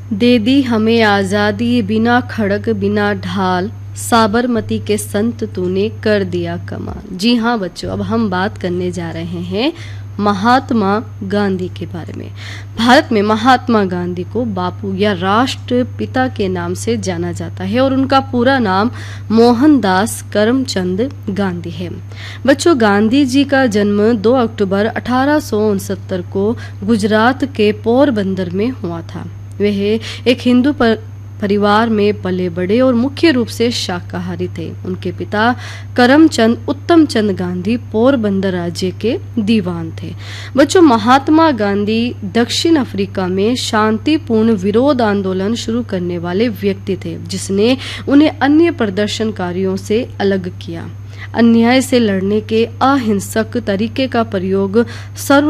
दे दी हमें आजादी बिना खड़ग बिना ढाल, साबरमती के संत तूने कर दिया कमाल। जी हाँ बच्चों, अब हम बात करने जा रहे हैं महात्मा गांधी के बारे में। भारत में महात्मा गांधी को बापू या राष्ट्रपिता के नाम से जाना जाता है और उनका पूरा नाम मोहनदास करमचंद गांधी है। बच्चों, गांधी जी का जन्म 2 अक्टूबर 1869 को गुजरात के पोरबंदर में हुआ था। वह एक हिंदू परिवार में पले बड़े और मुख्य रूप से शाकाहारी थे। उनके पिता करमचंद उत्तम चंद गांधी पोरबंदर राज्य के दीवान थे। बच्चों, महात्मा गांधी दक्षिण अफ्रीका में शांतिपूर्ण विरोध आंदोलन शुरू करने वाले व्यक्ति थे, जिसने उन्हें अन्य प्रदर्शनकारियों से अलग किया। अन्याय से लड़ने के अहिंसक तरीके का प्रयोग सर्व